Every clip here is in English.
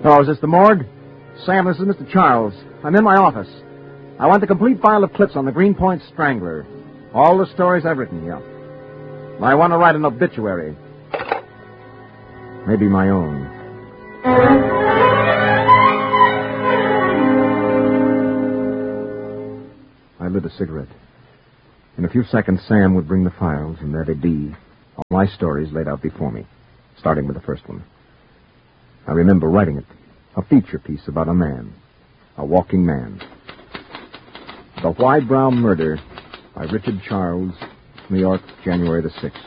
Hello, is this the morgue? Sam, this is Mr. Charles. I'm in my office. I want the complete file of clips on the Greenpoint Strangler. All the stories I've written, yeah. I want to write an obituary. Maybe my own. I lit a cigarette. In a few seconds, Sam would bring the files, and there they'd be. All my stories laid out before me, starting with the first one. I remember writing it. A feature piece about a man. A walking man. The Whybrow Murder by Richard Charles, New York, January the 6th.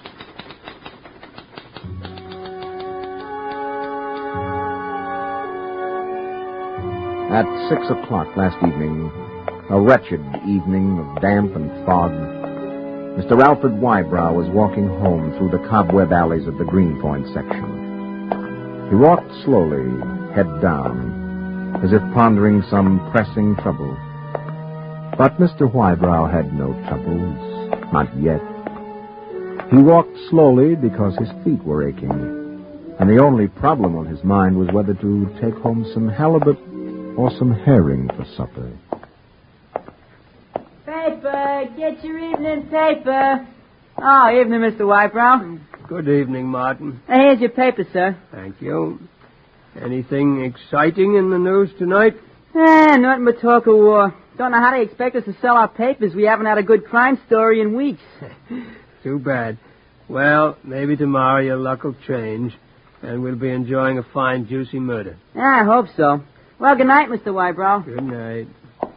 At 6 o'clock last evening, a wretched evening of damp and fog, Mr. Alfred Whybrow was walking home through the cobweb alleys of the Greenpoint section. He walked slowly, head down, as if pondering some pressing trouble. But Mr. Whybrow had no troubles, not yet. He walked slowly because his feet were aching, and the only problem on his mind was whether to take home some halibut or some herring for supper. Paper! Get your evening paper! Oh, evening, Mr. Whybrow. Good evening, Martin. Here's your paper, sir. Thank you. Anything exciting in the news tonight? Nothing but talk of war. Don't know how they expect us to sell our papers. We haven't had a good crime story in weeks. Too bad. Well, maybe tomorrow your luck will change, and we'll be enjoying a fine, juicy murder. I hope so. Well, good night, Mr. Whybrow. Good night.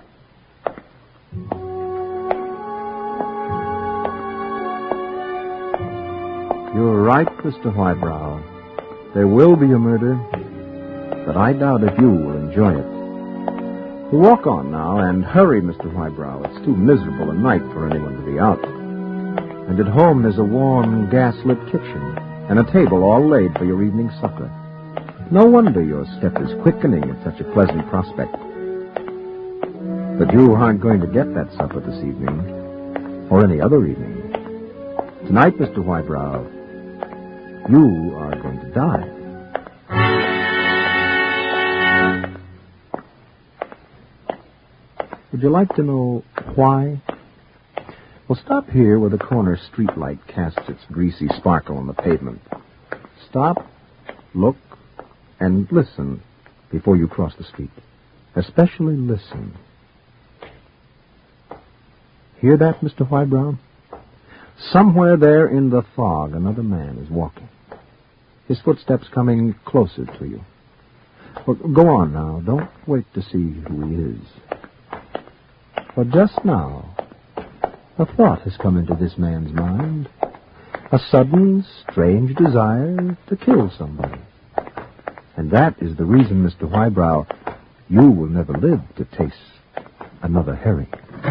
You're right, Mr. Whybrow. There will be a murder, but I doubt if you will enjoy it. We'll walk on now, and hurry, Mr. Whybrow. It's too miserable a night for anyone to be out. And at home there's a warm, gas-lit kitchen, and a table all laid for your evening supper. No wonder your step is quickening with such a pleasant prospect. But you aren't going to get that supper this evening, or any other evening. Tonight, Mr. Whybrow, you are going to die. Would you like to know why? Well, stop here where the corner streetlight casts its greasy sparkle on the pavement. Stop, look, and listen before you cross the street. Especially listen. Hear that, Mr. Whybrow? Somewhere there in the fog, another man is walking. His footsteps coming closer to you. Well, go on now. Don't wait to see who he is. For just now, a thought has come into this man's mind. A sudden, strange desire to kill somebody. And that is the reason, Mr. Whybrow, you will never live to taste another herring.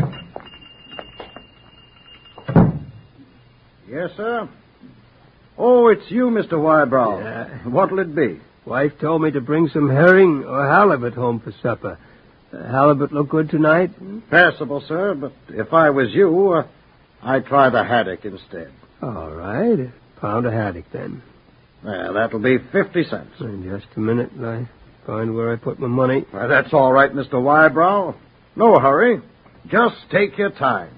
Yes, sir? Oh, it's you, Mr. Whybrow. Yeah. What'll it be? Wife told me to bring some herring or halibut home for supper. Halibut look good tonight? Passable, sir, but if I was you, I'd try the haddock instead. All right. A pound of haddock, then. Well, that'll be 50 cents. In just a minute, I find where I put my money. Well, that's all right, Mr. Whybrow. No hurry. Just take your time.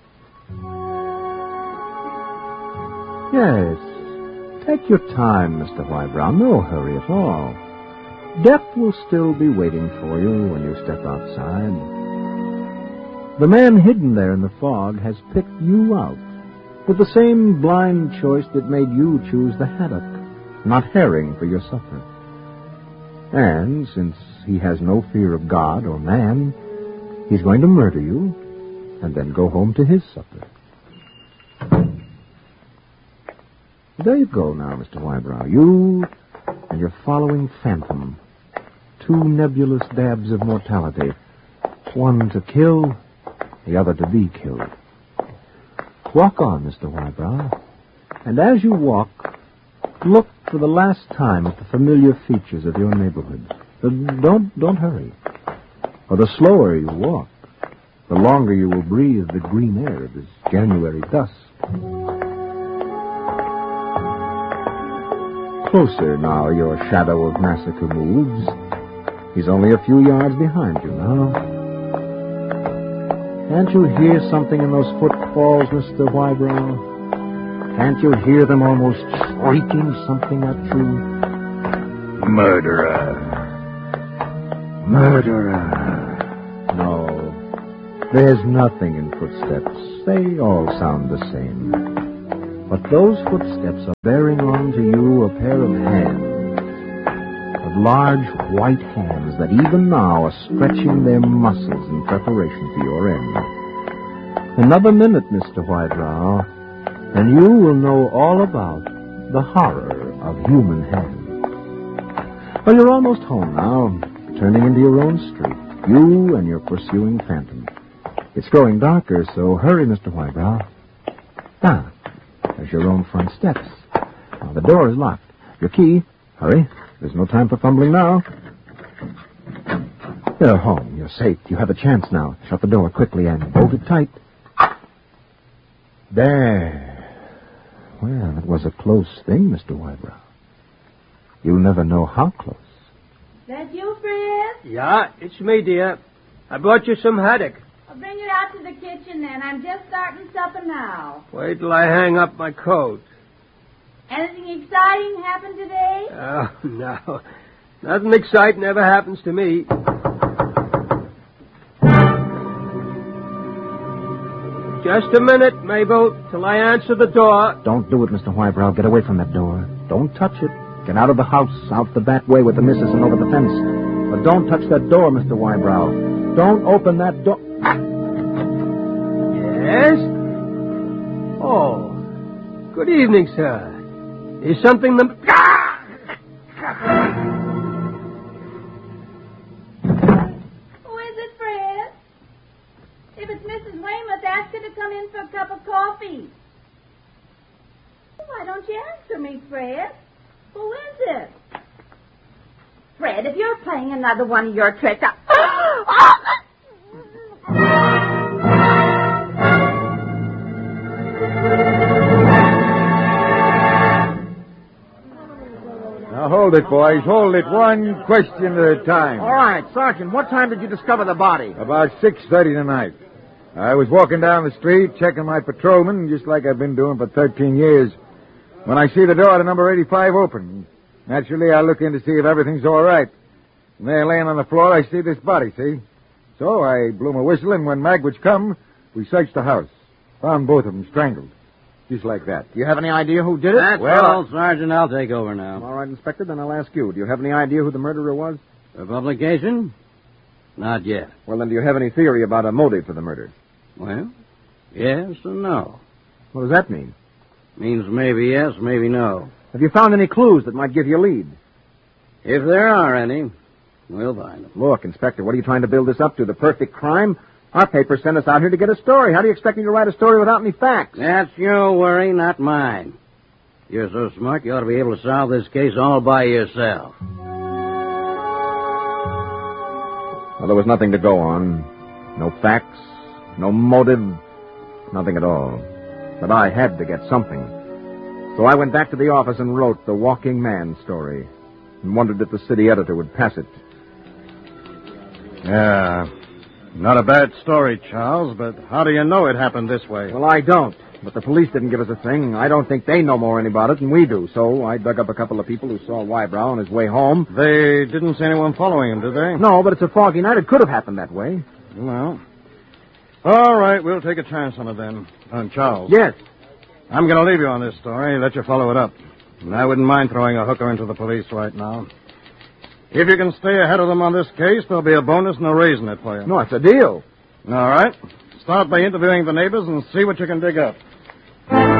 Yes, take your time, Mr. Whybrow. No hurry at all. Death will still be waiting for you when you step outside. The man hidden there in the fog has picked you out with the same blind choice that made you choose the haddock, not herring, for your supper. And since he has no fear of God or man, he's going to murder you and then go home to his supper. There you go now, Mr. Whybrow. You and your following phantom. Two nebulous dabs of mortality. One to kill, the other to be killed. Walk on, Mr. Whybrow. And as you walk, look for the last time at the familiar features of your neighborhood. Don't hurry. For the slower you walk, the longer you will breathe the green air of this January dusk. Closer now your shadow of massacre moves, He's only a few yards behind you now. Can't you hear something in those footfalls, Mr. Whybrow? Can't you hear them almost shrieking something at you? Murderer. Murderer. No. There's nothing in footsteps. They all sound the same. But those footsteps are bearing on to you a pair of hands. Of large white hands that even now are stretching their muscles in preparation for your end. Another minute, Mr. Whybrow, and you will know all about the horror of human hands. Well, you're almost home now, turning into your own street, you and your pursuing phantom. It's growing darker, so hurry, Mr. Whybrow. Ah, there's your own front steps. Now, the door is locked. Your key. Hurry. There's no time for fumbling now. You're home. You're safe. You have a chance now. Shut the door quickly and bolt it tight. There. Well, it was a close thing, Mr. Whybrow. You'll never know how close. That you, Fred? Yeah, it's me, dear. I brought you some haddock. I'll bring it out to the kitchen then. I'm just starting supper now. Wait till I hang up my coat. Anything exciting happened today? Oh, no. Nothing exciting ever happens to me. Just a minute, Mabel, till I answer the door. Don't do it, Mr. Whybrow. Get away from that door. Don't touch it. Get out of the house, out the back way with the missus and over the fence. But don't touch that door, Mr. Whybrow. Don't open that door. Yes? Oh, good evening, sir. Is something the... Who is it, Fred? If it's Mrs. Weymouth, ask her to come in for a cup of coffee. Why don't you answer me, Fred? Who is it? Fred, if you're playing another one of your tricks, Now, hold it, boys. Hold it. One question at a time. All right, Sergeant, what time did you discover the body? About 6:30 tonight. I was walking down the street, checking my patrolman, just like I've been doing for 13 years, when I see the door to number 85 open. Naturally, I look in to see if everything's all right. And there, laying on the floor, I see this body, see? So I blew my whistle, and when Magwitch come, we searched the house. Found both of them strangled. Just like that. Do you have any idea who did it? That's all, Sergeant. I'll take over now. All right, Inspector, then I'll ask you. Do you have any idea who the murderer was? The publication? Not yet. Well, then, do you have any theory about a motive for the murder? Well, yes and no. What does that mean? Means maybe yes, maybe no. Have you found any clues that might give you a lead? If there are any, we'll find them. Look, Inspector, what are you trying to build this up to? The perfect crime? Our paper sent us out here to get a story. How do you expect me to write a story without any facts? That's your worry, not mine. You're so smart, you ought to be able to solve this case all by yourself. Well, there was nothing to go on. No facts, no motive, nothing at all. But I had to get something. So I went back to the office and wrote the Walking Man story and wondered if the city editor would pass it. Yeah. Not a bad story, Charles, but how do you know it happened this way? Well, I don't. But the police didn't give us a thing. I don't think they know more about it than we do. So I dug up a couple of people who saw Whybrow on his way home. They didn't see anyone following him, did they? No, but it's a foggy night. It could have happened that way. Well, all right, we'll take a chance on it then. Charles. Yes. I'm going to leave you on this story, let you follow it up. And I wouldn't mind throwing a hooker into the police right now. If you can stay ahead of them on this case, there'll be a bonus and a raise in it for you. No, it's a deal. All right. Start by interviewing the neighbors and see what you can dig up.